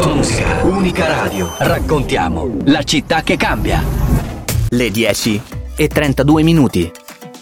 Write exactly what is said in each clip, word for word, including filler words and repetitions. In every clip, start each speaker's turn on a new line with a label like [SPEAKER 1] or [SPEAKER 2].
[SPEAKER 1] tua musica, unica radio. Raccontiamo la città che cambia.
[SPEAKER 2] Le dieci e trentadue minuti.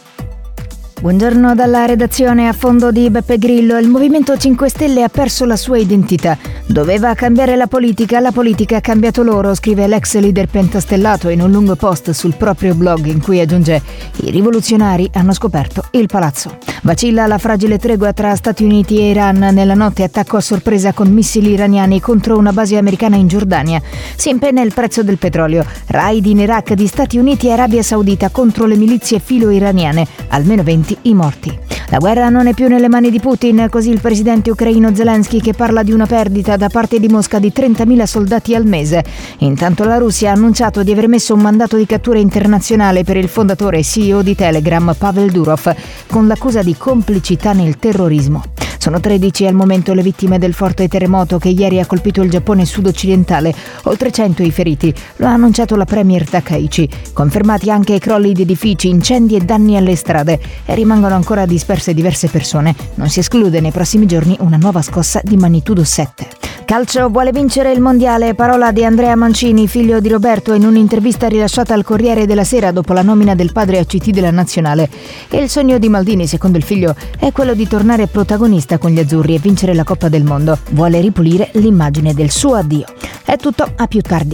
[SPEAKER 3] Buongiorno dalla redazione. A fondo di Beppe Grillo, il Movimento cinque Stelle ha perso la sua identità. Doveva cambiare la politica, la politica ha cambiato loro, scrive l'ex leader pentastellato in un lungo post sul proprio blog in cui aggiunge: i rivoluzionari hanno scoperto il palazzo. Vacilla la fragile tregua tra Stati Uniti e Iran. Nella notte attacco a sorpresa con missili iraniani contro una base americana in Giordania. Si impenna il prezzo del petrolio. Raid in Iraq di Stati Uniti e Arabia Saudita contro le milizie filo-iraniane. Almeno venti i morti. La guerra non è più nelle mani di Putin, così il presidente ucraino Zelensky, che parla di una perdita da parte di Mosca di trentamila soldati al mese. Intanto la Russia ha annunciato di aver messo un mandato di cattura internazionale per il fondatore e C E O di Telegram, Pavel Durov, con l'accusa di complicità nel terrorismo. Sono tredici al momento le vittime del forte terremoto che ieri ha colpito il Giappone sud-occidentale, oltre cento i feriti, lo ha annunciato la premier Takaichi. Confermati anche i crolli di edifici, incendi e danni alle strade, e rimangono ancora disperse diverse persone. Non si esclude nei prossimi giorni una nuova scossa di magnitudo sette. Calcio vuole vincere il mondiale, parola di Andrea Mancini, figlio di Roberto, in un'intervista rilasciata al Corriere della Sera dopo la nomina del padre a C T della nazionale. E il sogno di Maldini, secondo il figlio, è quello di tornare protagonista con gli azzurri e vincere la Coppa del Mondo. Vuole ripulire l'immagine del suo addio. È tutto, a più tardi.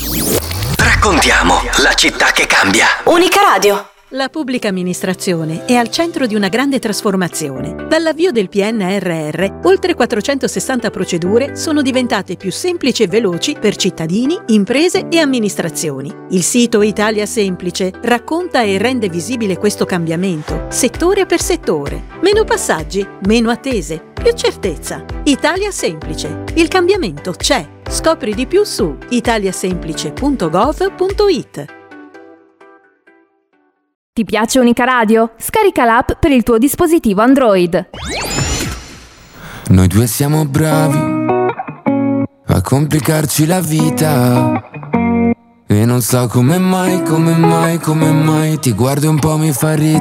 [SPEAKER 1] Raccontiamo la città che cambia.
[SPEAKER 4] Unica radio.
[SPEAKER 5] La pubblica amministrazione è al centro di una grande trasformazione. Dall'avvio del P N R R, oltre quattrocentosessanta procedure sono diventate più semplici e veloci per cittadini, imprese e amministrazioni. Il sito Italia Semplice racconta e rende visibile questo cambiamento, settore per settore. Meno passaggi, meno attese, più certezza. Italia Semplice. Il cambiamento c'è. Scopri di più su italiasemplice punto gov punto it.
[SPEAKER 6] Ti piace Unica Radio? Scarica l'app per il tuo dispositivo Android.
[SPEAKER 7] Noi due siamo bravi a complicarci la vita e non so come mai, come mai, come mai ti guardo un po' mi fa ridere.